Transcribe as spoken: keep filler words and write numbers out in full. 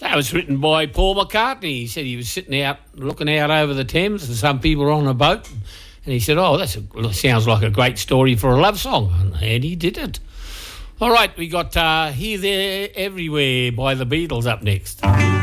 That was written by Paul McCartney. He said he was sitting out, looking out over the Thames, and some people were on a boat. And he said, oh, that sounds like a great story for a love song. And he did it. All right, we got uh, Here, There, Everywhere by the Beatles up next.